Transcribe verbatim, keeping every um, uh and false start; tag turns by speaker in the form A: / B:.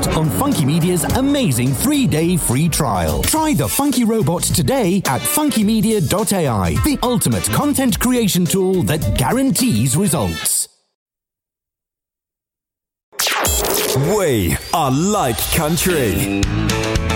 A: out on Funky Media's amazing three-day free trial. Try the Funky Robot today at funky media dot a i, the ultimate content creation tool that guarantees results.
B: We are like country.